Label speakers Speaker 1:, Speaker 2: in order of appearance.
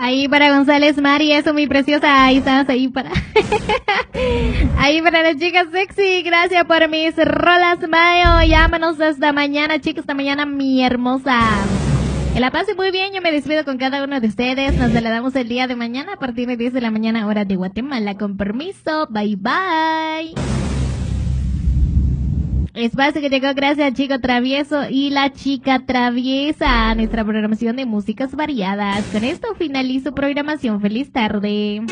Speaker 1: Ahí para González Mari, eso mi preciosa, ahí estás, ahí para ahí para las chicas sexy, gracias por mis rolas, Mayo, llámanos hasta mañana, chicas, hasta mañana, mi hermosa. Que la pase muy bien, yo me despido con cada uno de ustedes, nos saludamos el día de mañana a partir de 10 de la mañana, hora de Guatemala, con permiso, bye bye. Espacio que llegó gracias al Chico Travieso y la Chica Traviesa, nuestra programación de músicas variadas. Con esto finalizo programación. Feliz tarde.